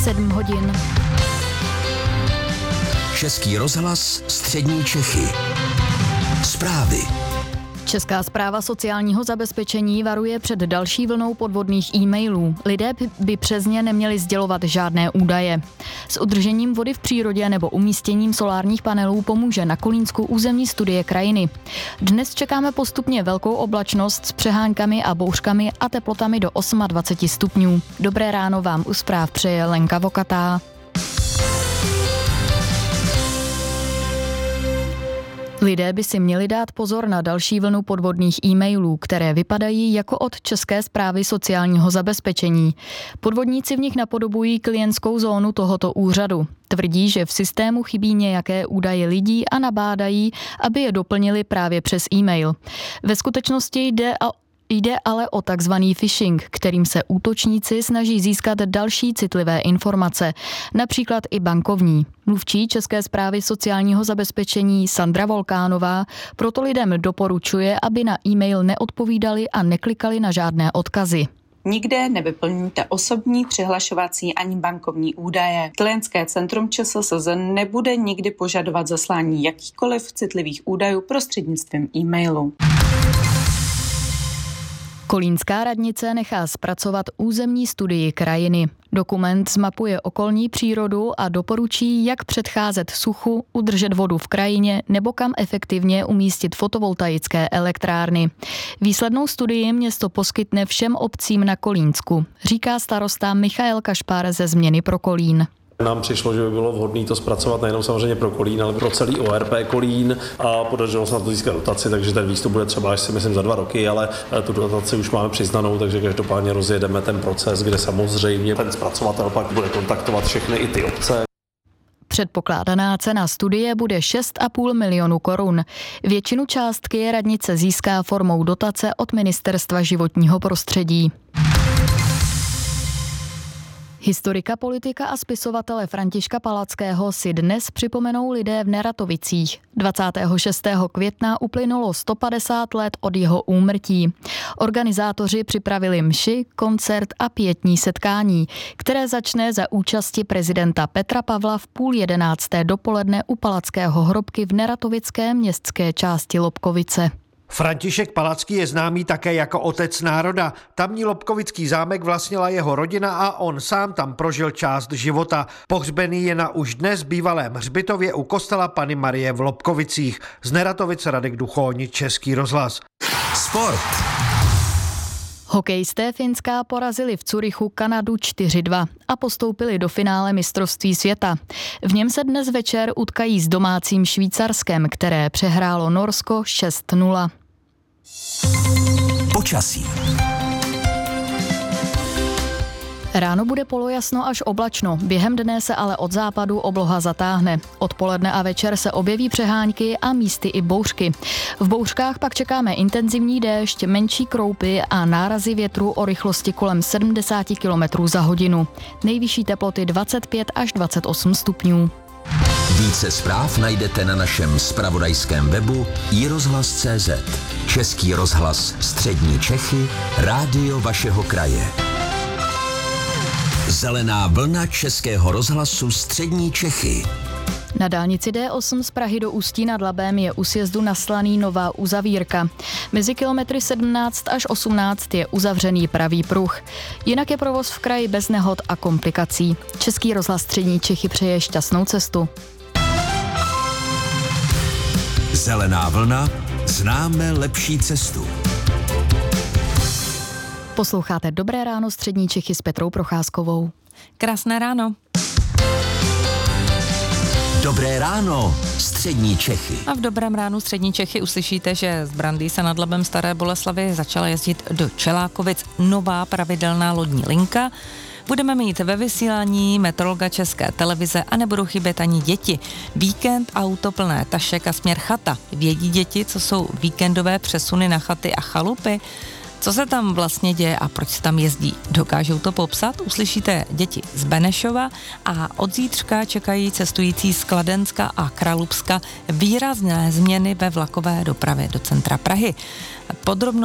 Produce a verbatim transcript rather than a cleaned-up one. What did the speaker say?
sedm hodin. Český rozhlas Střední Čechy. Zprávy. Česká správa sociálního zabezpečení varuje před další vlnou podvodných e-mailů. Lidé by přes ně neměli sdělovat žádné údaje. S udržením vody v přírodě nebo umístěním solárních panelů pomůže na Kolínsku územní studie krajiny. Dnes čekáme postupně velkou oblačnost s přeháňkami a bouřkami a teplotami do dvacet osm stupňů. Dobré ráno vám u zpráv přeje Lenka Vokatá. Lidé by si měli dát pozor na další vlnu podvodných e-mailů, které vypadají jako od České správy sociálního zabezpečení. Podvodníci v nich napodobují klientskou zónu tohoto úřadu. Tvrdí, že v systému chybí nějaké údaje lidí a nabádají, aby je doplnili právě přes e-mail. Ve skutečnosti jde o Jde ale o takzvaný phishing, kterým se útočníci snaží získat další citlivé informace, například i bankovní. Mluvčí České správy sociálního zabezpečení Sandra Volkánová proto lidem doporučuje, aby na e-mail neodpovídali a neklikali na žádné odkazy. Nikde nevyplníte osobní, přihlašovací ani bankovní údaje. Klientské centrum ČSSZ nebude nikdy požadovat zaslání jakýchkoliv citlivých údajů prostřednictvím e-mailu. Kolínská radnice nechá zpracovat územní studii krajiny. Dokument zmapuje okolní přírodu a doporučí, jak předcházet suchu, udržet vodu v krajině nebo kam efektivně umístit fotovoltaické elektrárny. Výslednou studii město poskytne všem obcím na Kolínsku, říká starosta Michael Kašpar ze Změny pro Kolín. Nám přišlo, že by bylo vhodné to zpracovat nejenom samozřejmě pro Kolín, ale pro celý O R P Kolín a podařilo se na to získat dotaci, takže ten výstup bude třeba až si myslím za dva roky, ale tu dotaci už máme přiznanou, takže každopádně rozjedeme ten proces, kde samozřejmě ten zpracovatel pak bude kontaktovat všechny i ty obce. Předpokládaná cena studie bude šest a půl milionu korun. Většinu částky radnice získá formou dotace od Ministerstva životního prostředí. Historika, politika a spisovatele Františka Palackého si dnes připomenou lidé v Neratovicích. dvacátého šestého května uplynulo sto padesát let od jeho úmrtí. Organizátoři připravili mši, koncert a pietní setkání, které začne za účasti prezidenta Petra Pavla v půl jedenácté dopoledne u Palackého hrobky v neratovické městské části Lobkovice. František Palacký je známý také jako otec národa. Tamní Lobkovický zámek vlastnila jeho rodina a on sám tam prožil část života. Pohřbený je na už dnes bývalém hřbitově u kostela Panny Marie v Lobkovicích. Z Neratovic Radek Duchoň, Český rozhlas. Sport. Hokejisté Finska porazili v Curychu Kanadu čtyři dva a postoupili do finále mistrovství světa. V něm se dnes večer utkají s domácím Švýcarskem, které přehrálo Norsko šest nula. Počasí. Ráno bude polojasno až oblačno, během dne se ale od západu obloha zatáhne. Odpoledne a večer se objeví přehánky a místy i bouřky. V bouřkách pak čekáme intenzivní déšť, menší kroupy a nárazy větru o rychlosti kolem sedmdesát kilometrů za hodinu. Nejvyšší teploty dvacet pět až dvacet osm stupňů. Více zpráv najdete na našem zpravodajském webu i rozhlas tečka cé zet. Český rozhlas Střední Čechy, rádio vašeho kraje. Zelená vlna Českého rozhlasu Střední Čechy. Na dálnici D osm z Prahy do Ústí nad Labem je u sjezdu na Slaný nová uzavírka. Mezi kilometry sedmnáct až osmnáct je uzavřený pravý pruh. Jinak je provoz v kraji bez nehod a komplikací. Český rozhlas Střední Čechy přeje šťastnou cestu. Zelená vlna, známe lepší cestu. Posloucháte Dobré ráno Střední Čechy s Petrou Procházkovou. Krásné ráno. Dobré ráno, Střední Čechy. A v Dobrém ránu Střední Čechy uslyšíte, že z Brandýsa nad Labem Staré Boleslavi začala jezdit do Čelákovic nová pravidelná lodní linka. Budeme mít ve vysílání meteorologa České televize a nebudou chybět ani děti. Víkend, auto plné tašek a směr chata. Vědí děti, co jsou víkendové přesuny na chaty a chalupy? Co se tam vlastně děje a proč se tam jezdí? Dokážou to popsat? Uslyšíte děti z Benešova a od zítřka čekají cestující z Kladenska a Kralupska výrazné změny ve vlakové dopravě do centra Prahy. Podrobno